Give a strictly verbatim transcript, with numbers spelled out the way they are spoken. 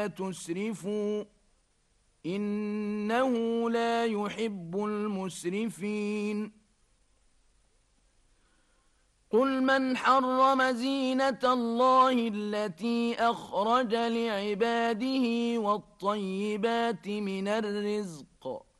تسرفوا إنه لا يحب المسرفين قل من حرم زينة الله التي أخرج لعباده والطيبات من الرزق